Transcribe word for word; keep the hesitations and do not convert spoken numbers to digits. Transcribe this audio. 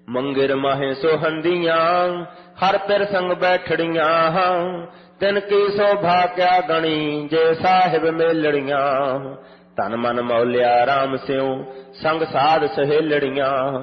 ਮੰਗਿਰ ਮਾਹੇ ਸੋਹੰਦੀਆਂ ਹਰ ਪਿਰ ਸੰਗ ਬੈਠੜੀਆਂ। ਤਿਨ ਕੀ ਸੋਭਾ ਕਿਆ ਗਣੀ ਜੇ ਸਾਹਿਬ ਮੇਲੜੀਆਂ। ਤਨ ਮਨ ਮੌਲਿਆ ਰਾਮ ਸਿਉ ਸੰਗ ਸਾਧ ਸਹੇਲੜੀਆਂ।